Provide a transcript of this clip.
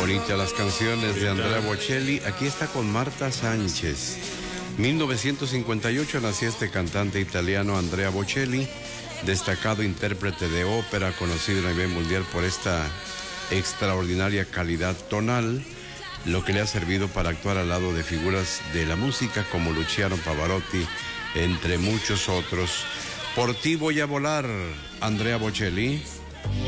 bonitas las canciones de Andrea Bocelli. Aquí está con Marta Sánchez. 1958 nació este cantante italiano Andrea Bocelli, destacado intérprete de ópera, conocido a nivel mundial por esta extraordinaria calidad tonal, lo que le ha servido para actuar al lado de figuras de la música como Luciano Pavarotti, entre muchos otros. Por ti voy a volar, Andrea Bocelli.